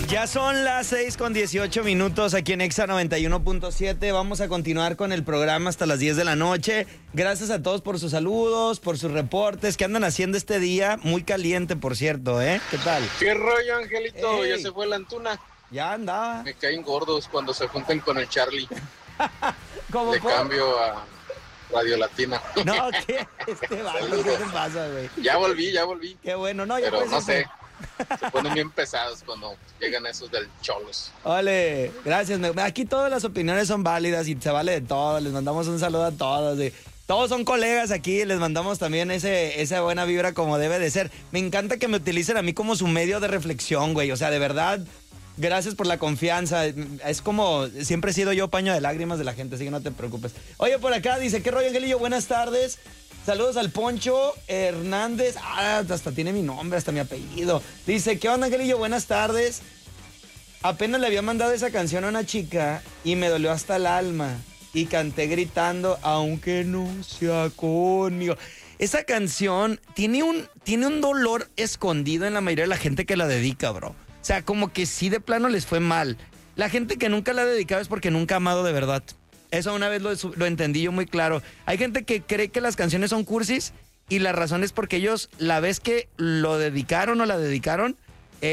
Ya son las 6:18 aquí en Exa 91.7. Vamos a continuar con el programa hasta las 10 de la noche. Gracias a todos por sus saludos, por sus reportes. ¿Qué andan haciendo este día? Muy caliente, por cierto, ¿eh? ¿Qué tal? ¿Qué rollo, Angelito? Ey. Ya se fue la Antuna. Ya anda. Me caen gordos cuando se junten con el Charlie. ¿Cómo Le por? cambio a Radio Latina. No, ¿qué? ¿Qué te pasa, güey? Ya volví. Qué bueno, no, ya Pero puedes no irte. sé. Se ponen bien pesados cuando llegan esos del Cholos. Ole, gracias. Aquí todas las opiniones son válidas y se vale de todo. Les mandamos un saludo a todos. Todos son colegas aquí. Les mandamos también esa buena vibra como debe de ser. Me encanta que me utilicen a mí como su medio de reflexión, güey. O sea, de verdad, gracias por la confianza. Es como, siempre he sido yo paño de lágrimas de la gente, así que no te preocupes. Oye, por acá dice, ¿qué rollo, Angelillo? Buenas tardes. Saludos al Poncho Hernández. Hasta tiene mi nombre, hasta mi apellido. Dice, ¿qué onda, Angelillo? Buenas tardes. Apenas le había mandado esa canción a una chica y me dolió hasta el alma. Y canté gritando, aunque no sea conmigo. Esa canción tiene un dolor escondido en la mayoría de la gente que la dedica, bro. O sea, como que sí de plano les fue mal. La gente que nunca la ha dedicado es porque nunca ha amado de verdad. Eso una vez lo entendí yo muy claro. Hay gente que cree que las canciones son cursis y la razón es porque ellos, la vez que lo dedicaron o la dedicaron,